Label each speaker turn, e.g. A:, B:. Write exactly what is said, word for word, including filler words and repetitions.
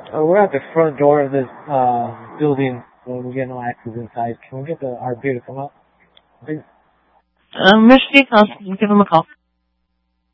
A: Uh, we're at the front door of this uh, building, so we get no access inside. Can we get the our beer to come out, please?
B: Um, Mister I'll give him a call.